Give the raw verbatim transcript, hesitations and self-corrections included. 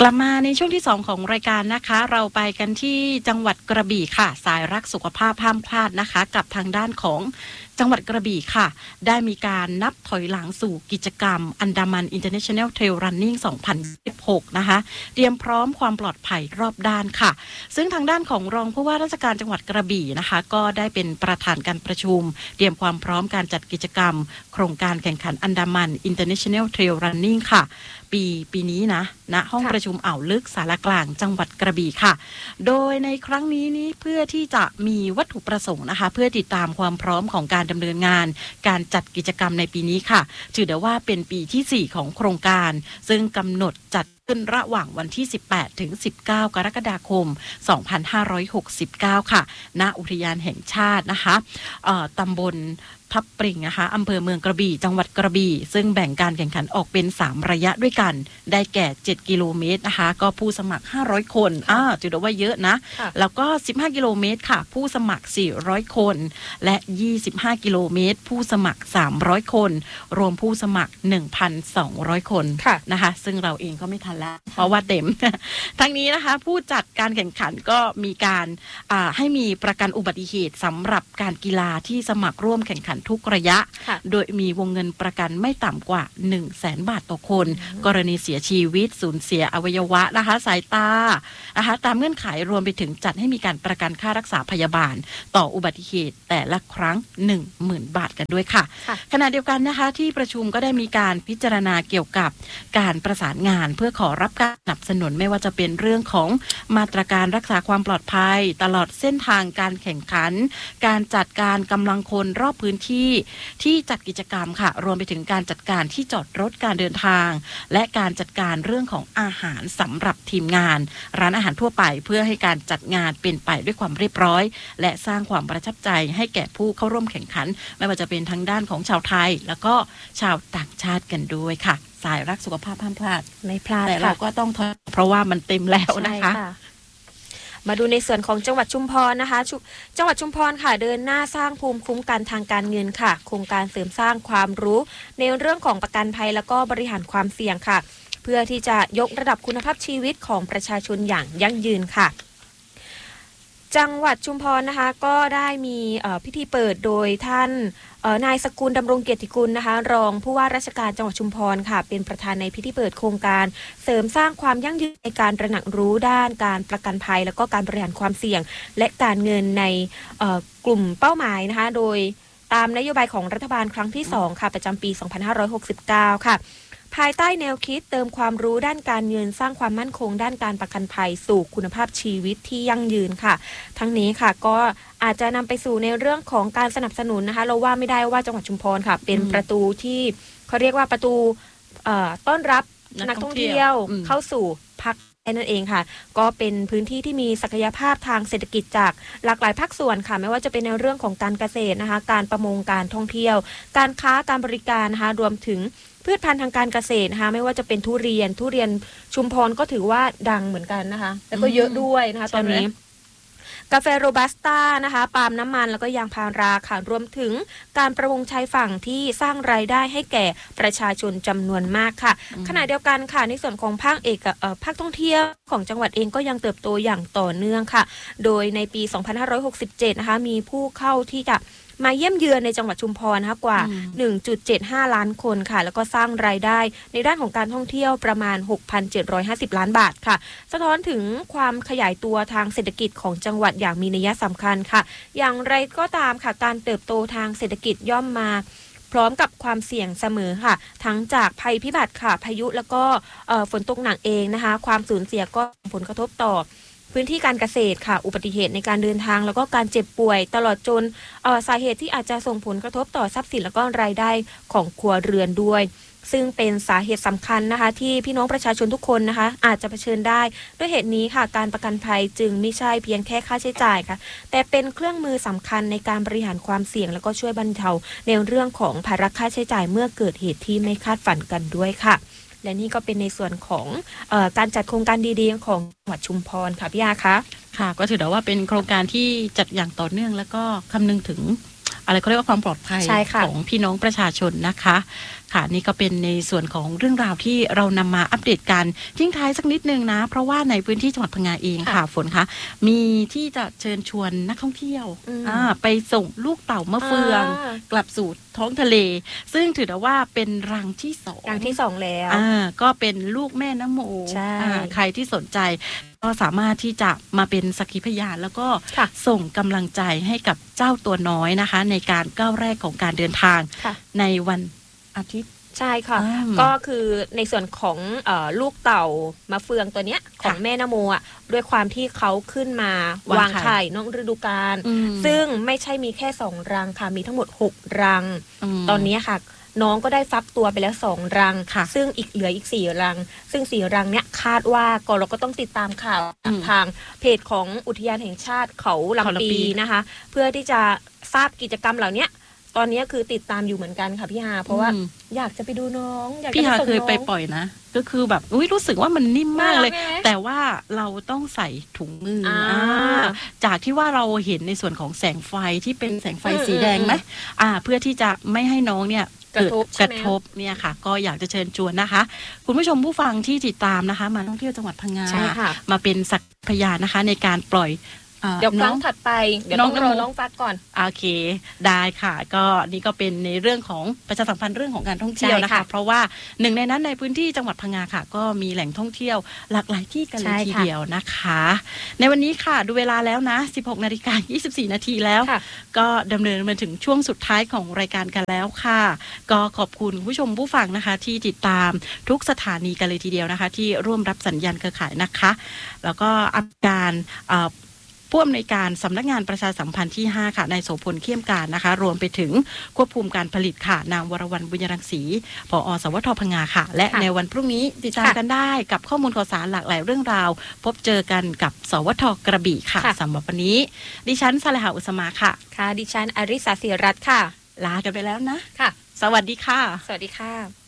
กลับมาในช่วงที่สองของรายการนะคะเราไปกันที่จังหวัดกระบี่ค่ะสายรักสุขภาพห้ามพลาดนะคะกับทางด้านของจังหวัดกระบี่ค่ะได้มีการนับถอยหลังสู่กิจกรรมอันดามัน International Trail Running สองพันยี่สิบหกนะคะเตรียมพร้อมความปลอดภัยรอบด้านค่ะซึ่งทางด้านของรองผู้ว่าราชการจังหวัดกระบี่นะคะก็ได้เป็นประธานการประชุมเตรียมความพร้อมการจัดกิจกรรมโครงการแข่งขันอันดามัน International Trail Running ค่ะปีปีนี้นะณห้องประชุมอ่าวลึกสารกลางจังหวัดกระบี่ค่ะโดยในครั้งนี้นี้เพื่อที่จะมีวัตถุประสงค์นะคะเพื่อติดตามความพร้อมของการดำเนินงานการจัดกิจกรรมในปีนี้ค่ะถือได้ว่าเป็นปีที่สี่ของโครงการซึ่งกำหนดจัดขึ้นระหว่างวันที่สิบแปดถึงสิบเก้ากรกฎาคมสองพันห้าร้อยหกสิบเก้าค่ะณอุทยานแห่งชาตินะคะเอ่อตำบลทับปริงนะคะอำเภอเมืองกระบี่จังหวัดกระบี่ซึ่งแบ่งการแข่งขันออกเป็นสามระยะด้วยกันได้แก่เจ็ดกิโลเมตรนะคะก็ผู้สมัครห้าร้อยคนอ่าถือว่าเยอะนะแล้วก็สิบห้ากิโลเมตรค่ะผู้สมัครสี่ร้อยคนและยี่สิบห้ากิโลเมตรผู้สมัครสามร้อยคนรวมผู้สมัคร หนึ่งพันสองร้อย คนนะคะซึ่งเราเองก็ไม่ทันแล้วเพราะว่าเต็ม ทั้งนี้นะคะผู้จัดการแข่งขันก็มีการให้มีประกันอุบัติเหตุสำหรับการกีฬาที่สมัครร่วมแข่งขันทุกระยะโดยมีวงเงินประกันไม่ต่ำกว่า หนึ่งแสน บาทต่อคนกรณีเสียชีวิตสูญเสียอวัยวะนะคะสายตานะคะตามเงื่อนไขรวมไปถึงจัดให้มีการประกันค่ารักษาพยาบาลต่ออุบัติเหตุแต่ละครั้ง หนึ่งหมื่น บาทกันด้วยค่ะขณะเดียวกันนะคะที่ประชุมก็ได้มีการพิจารณาเกี่ยวกับการประสานงานเพื่อขอรับการสนับสนุนไม่ว่าจะเป็นเรื่องของมาตรการรักษาความปลอดภัยตลอดเส้นทางการแข่งขันการจัดการกำลังคนรอบพื้นที่ที่จัดกิจกรรมค่ะรวมไปถึงการจัดการที่จอดรถการเดินทางและการจัดการเรื่องของอาหารสำหรับทีมงานร้านอาหารทั่วไปเพื่อให้การจัดงานเป็นไปด้วยความเรียบร้อยและสร้างความประทับใจให้แก่ผู้เข้าร่วมแข่งขันไม่ว่าจะเป็นทั้งด้านของชาวไทยแล้วก็ชาวต่างชาติกันด้วยค่ะสายรักสุขภาพห้ามพลาดไม่พลาดแต่เราก็ต้องทนเพราะว่ามันเต็มแล้วนะคะมาดูในส่วนของจังหวัดชุมพรนะคะจังหวัดชุมพรค่ะเดินหน้าสร้างภูมิคุ้มกันทางการเงินค่ะโครงการเสริมสร้างความรู้ในเรื่องของประกันภัยแล้วก็บริหารความเสี่ยงค่ะเพื่อที่จะยกระดับคุณภาพชีวิตของประชาชนอย่างยั่งยืนค่ะจังหวัดชุมพรนะคะก็ได้มีพิธีเปิดโดยท่านนายสกุลดำรงเกียรติกุลนะคะรองผู้ว่าราชการจังหวัดชุมพรค่ะเป็นประธานในพิธีเปิดโครงการเสริมสร้างความยั่งยืนในการตระหนักรู้ด้านการประกันภัยแล้วก็การบริหารความเสี่ยงและการเงินในกลุ่มเป้าหมายนะคะโดยตามนโยบายของรัฐบาลครั้งที่สองค่ะประจำปีสองพันห้าร้อยหกสิบเก้าค่ะภายใต้แนวคิดเติมความรู้ด้านการเงินสร้างความมั่นคงด้านการประกันภัยสู่คุณภาพชีวิตที่ยั่งยืนค่ะทั้งนี้ค่ะก็อาจจะนำไปสู่ในเรื่องของการสนับสนุนนะคะเราว่าไม่ได้ว่าจังหวัดชุมพรค่ะเป็นประตูที่เขาเรียกว่าประตูต้อนรับนักท่องเที่ยวเข้าสู่ภาคนั่นเองค่ะก็เป็นพื้นที่ที่มีศักยภาพทางเศรษฐกิจจากหลากหลายภาคส่วนค่ะไม่ว่าจะเป็นในเรื่องของการเกษตรนะคะการประมงการท่องเที่ยวการค้าการบริการนะคะรวมถึงพืชพันธุ์ทางการเกษตรนะคะไม่ว่าจะเป็นทุเรียนทุเรียนชุมพรก็ถือว่าดังเหมือนกันนะคะแล้วก็เยอะด้วยนะคะตอนนี้กาแฟโรบัสต้านะคะปาล์มน้ำมันแล้วก็ยางพาราค่ะรวมถึงการประมงชายฝั่งที่สร้างรายได้ให้แก่ประชาชนจำนวนมากค่ะขณะเดียวกันค่ะในส่วนของภาคเอกเอ่อภาคท่องเที่ยวของจังหวัดเองก็ยังเติบโตอย่างต่อเนื่องค่ะโดยในปีสองพันห้าร้อยหกสิบเจ็ดนะคะมีผู้เข้าที่จะมาเยี่ยมเยือนในจังหวัดชุมพรนะคะกว่า หนึ่งจุดเจ็ดห้า ล้านคนค่ะแล้วก็สร้างรายได้ในด้านของการท่องเที่ยวประมาณ หกพันเจ็ดร้อยห้าสิบ ล้านบาทค่ะสะท้อนถึงความขยายตัวทางเศรษฐกิจของจังหวัดอย่างมีนัยสำคัญค่ะอย่างไรก็ตามค่ะการเติบโตทางเศรษฐกิจย่อมมาพร้อมกับความเสี่ยงเสมอค่ะทั้งจากภัยพิบัติค่ะพายุแล้วก็ฝนตกหนักเองนะคะความสูญเสียก็ผลกระทบต่อพื้นที่การเกษตรค่ะอุบัติเหตุในการเดินทางแล้วก็การเจ็บป่วยตลอดจนสาเหตุที่อาจจะส่งผลกระทบต่อทรัพย์สินแล้วก็รายได้ของครัวเรือนด้วยซึ่งเป็นสาเหตุสำคัญนะคะที่พี่น้องประชาชนทุกคนนะคะอาจจะเผชิญได้ด้วยเหตุนี้ค่ะการประกันภัยจึงไม่ใช่เพียงแค่ค่าใช้จ่ายค่ะแต่เป็นเครื่องมือสำคัญในการบริหารความเสี่ยงแล้วก็ช่วยบรรเทาในเรื่องของภาระค่าใช้จ่ายเมื่อเกิดเหตุที่ไม่คาดฝันกันด้วยค่ะและนี่ก็เป็นในส่วนของเอ่อการจัดโครงการดีๆของจังหวัดชุมพรค่ะพี่อาคะค่ะก็ถือว่าเป็นโครงการที่จัดอย่างต่อเนื่องแล้วก็คำนึงถึงอะไรเขาเรียกว่าความปลอดภัยของพี่น้องประชาชนนะคะค่ะนี่ก็เป็นในส่วนของเรื่องราวที่เรานำมาอัปเดตกันทิ้งท้ายสักนิดนึงนะเพราะว่าในพื้นที่จังหวัดพังงาเองค่ะฝนคะมีที่จะเชิญชวนนักท่องเที่ยวไปส่งลูกเต่ามะเฟืองกลับสู่ท้องทะเลซึ่งถือว่าเป็นรังที่สองรังที่สองแล้วก็เป็นลูกแม่น้ำโมใครที่สนใจก็สามารถที่จะมาเป็นสักขีพยานแล้วก็ส่งกำลังใจให้กับเจ้าตัวน้อยนะคะในการก้าวแรกของการเดินทางในวันอาทิตย์ใช่ค่ะก็คือในส่วนของเอ่อลูกเต่ามะเฟืองตัวเนี้ยของแม่นโมอ่ะด้วยความที่เขาขึ้นมาวางไข่นอกฤดูกาลซึ่งไม่ใช่มีแค่สองรังค่ะมีทั้งหมดหกรังตอนนี้ค่ะน้องก็ได้ฟักตัวไปแล้วสองรังซึ่งอีกเหลืออีกสี่รังซึ่งสี่รังเนี้ยคาดว่าก็เราก็ต้องติดตามข่าวทางเพจของอุทยานแห่งชาติเขาลำปีนะคะเพื่อที่จะทราบกิจกรรมเหล่านี้ตอนนี้คือติดตามอยู่เหมือนกันค่ะพี่ฮาเพราะว่าอยากจะไปดูน้องอยากจะพี่ฮาเคยไปไปปล่อยนะก็คือแบบอุ้ยรู้สึกว่ามันนิ่มมากเลยแต่ว่าเราต้องใส่ถุงมืออ่าจากที่ว่าเราเห็นในส่วนของแสงไฟที่เป็นแสงไฟสีแดงไหมอ่าเพื่อที่จะไม่ให้น้องเนี่ยเกิดกระทบเนี่ยค่ะก็อยากจะเชิญชวนนะคะคุณผู้ชมผู้ฟังที่ติดตามนะคะมาท่องเที่ยวจังหวัดพังงามาเป็นสักพยานนะคะในการปล่อยเดี๋ยวครั้งถัดไปเดี๋ยวต้องรอน้องฟักก่อนโอเคได้ค่ะก็นี่ก็เป็นในเรื่องของประชาสัมพันธ์เรื่องของการท่องเที่ยวนะคะเพราะว่าหนึ่งในนั้นในพื้นที่จังหวัดพังงาค่ะก็มีแหล่งท่องเที่ยวหลากหลายที่กันเลยทีเดียวนะคะในวันนี้ค่ะดูเวลาแล้วนะ สิบหกนาฬิกายี่สิบสี่นาทีแล้วก็ดำเนินมาถึงช่วงสุดท้ายของรายการกันแล้วค่ะก็ขอบคุณผู้ชมผู้ฟังนะคะที่ติดตามทุกสถานีกันเลยทีเดียวนะคะที่ร่วมรับสัญญาณเครือข่ายนะคะแล้วก็อาการผู้อำนวยการสำนักงานประชาสัมพันธ์ที่ห้าค่ะนายโสพลเขี้ยมการนะคะรวมไปถึงควบคุมการผลิตค่ะนางวรวรรณบุญยรังสีผอ.สวท.พังงาค่ะและในวันพรุ่งนี้ติดตามกันได้กับข้อมูลข่าวสารหลากหลายเรื่องราวพบเจอกันกับสวท.กระบี่ค่ะสำหรับวันนี้ดิฉันสลหะอุสมาค่ะค่ะดิฉันอริสาศิรัตน์ค่ะลากันไปแล้วนะค่ะสวัสดีค่ะสวัสดีค่ะ